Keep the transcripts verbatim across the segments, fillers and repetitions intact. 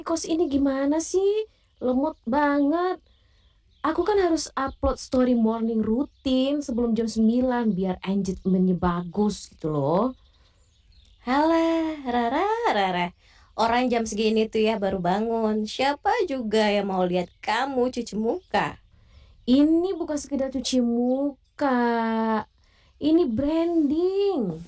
Kos ini gimana sih? Lemot banget. Aku kan harus upload story morning rutin sebelum jam sembilan biar engagementnya bagus gitu loh. Halah, Rara, Rara. Orang jam segini tuh ya baru bangun. Siapa juga yang mau lihat kamu cuci muka? Ini bukan sekedar cuci muka. Ini branding.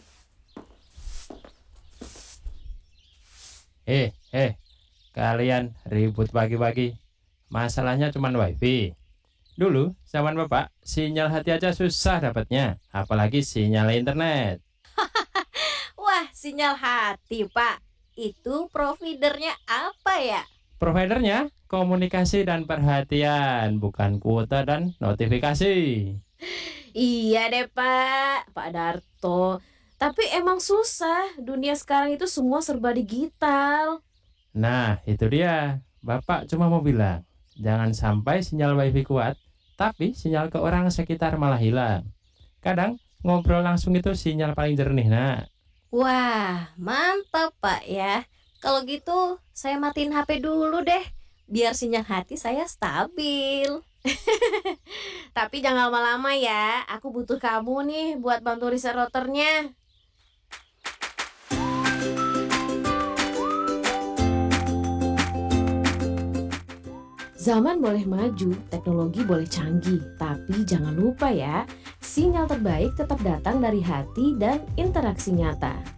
Eh, eh, kalian ribut pagi-pagi. Masalahnya cuma wifi. Dulu, zaman bapak, sinyal hati aja susah dapatnya. Apalagi sinyal internet. Wah, sinyal hati, Pak. Itu providernya apa ya? Providernya komunikasi dan perhatian, bukan kuota dan notifikasi. Iya deh Pak, Pak Darto. Tapi emang susah, dunia sekarang itu semua serba digital. Nah, itu dia. Bapak cuma mau bilang, jangan sampai sinyal wifi kuat, tapi sinyal ke orang sekitar malah hilang. Kadang ngobrol langsung itu sinyal paling jernih, nak. Wah, mantap, Pak ya. Kalau gitu, saya matiin H P dulu deh. Biar sinyal hati saya stabil. Tapi jangan lama-lama ya, aku butuh kamu nih buat bantu riset routernya. Zaman boleh maju, teknologi boleh canggih, tapi jangan lupa ya, sinyal terbaik tetap datang dari hati dan interaksi nyata.